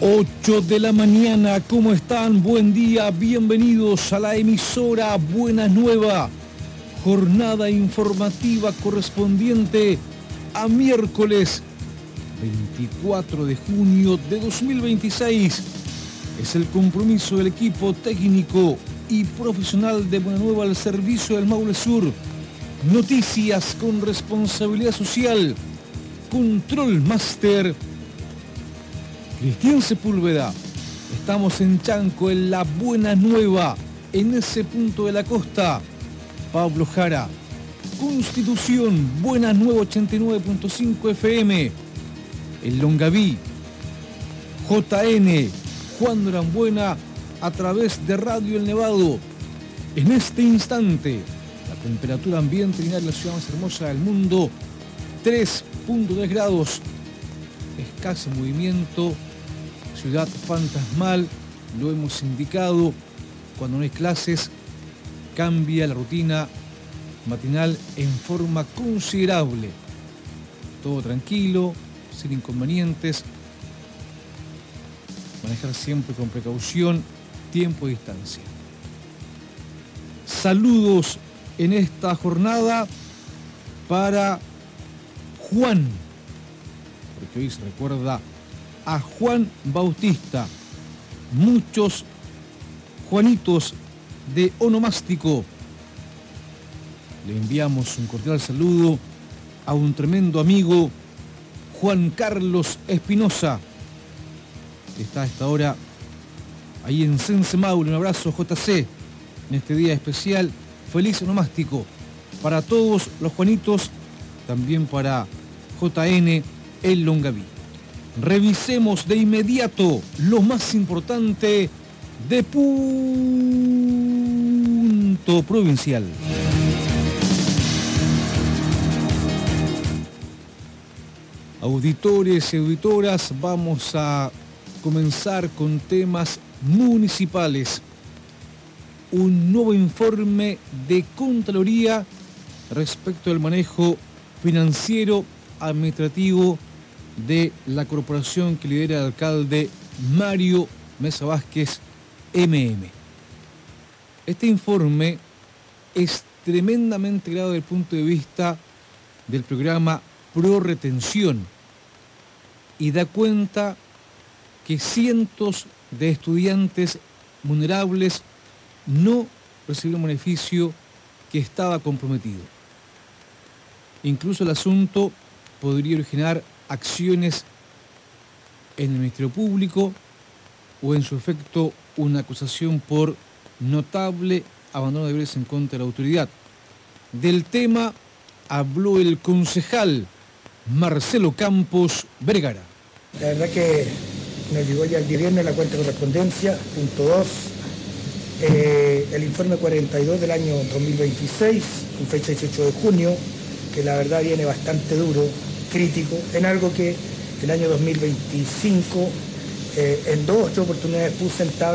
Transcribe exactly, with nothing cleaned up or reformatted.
ocho de la mañana, ¿cómo están? Buen día, bienvenidos a la emisora Buena Nueva, jornada informativa correspondiente a miércoles veinticuatro de junio de dos mil veintiséis. Es el compromiso del equipo técnico y profesional de Buena Nueva al servicio del Maule Sur. Noticias con responsabilidad social. Control Master Cristian Sepúlveda. Estamos en Chanco, en la Buena Nueva, en ese punto de la costa. Pablo Jara. Constitución, Buena Nueva ochenta y nueve punto cinco F M. El Longaví. J N, Juan Norambuena, a través de Radio El Nevado. En este instante, la temperatura ambiente en la ciudad más hermosa del mundo, tres punto tres grados. Escaso movimiento. Ciudad fantasmal, lo hemos indicado. Cuando no hay clases, cambia la rutina matinal en forma considerable. Todo tranquilo, sin inconvenientes. Manejar siempre con precaución, tiempo y distancia. Saludos en esta jornada para Juan, porque hoy se recuerda a Juan Bautista. Muchos Juanitos de onomástico. Le enviamos un cordial saludo a un tremendo amigo, Juan Carlos Espinosa, que está a esta hora ahí en Sense Maule. Un abrazo, J C, en este día especial. Feliz onomástico para todos los Juanitos, también para J N, el Longaví. Revisemos de inmediato lo más importante de Punto Provincial. Auditores y auditoras, vamos a comenzar con temas municipales. Un nuevo informe de Contraloría respecto al manejo financiero administrativo de la corporación que lidera el alcalde Mario Mesa Vázquez, M M. Este informe es tremendamente grave desde el punto de vista del programa Pro Retención y da cuenta que cientos de estudiantes vulnerables no recibieron beneficio que estaba comprometido. Incluso el asunto podría originar acciones en el Ministerio Público o en su efecto una acusación por notable abandono de deberes en contra de la autoridad. Del tema habló el concejal Marcelo Campos Vergara. La verdad que nos llegó ya el día viernes la cuenta de correspondencia, punto dos, eh, el informe cuarenta y dos del año dos mil veintiséis, con fecha dieciocho de junio, que la verdad viene bastante duro, crítico, en algo que el año dos mil veinticinco eh, en dos o tres oportunidades puse en tabla